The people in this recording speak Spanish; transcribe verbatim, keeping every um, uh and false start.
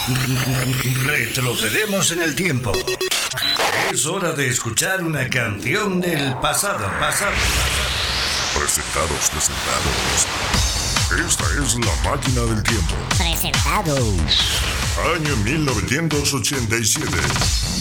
Retrocedemos en el tiempo. Es hora de escuchar una canción del pasado, pasado. Presentados, presentados. Esta es la máquina del tiempo. Presentados. Año mil novecientos ochenta y siete.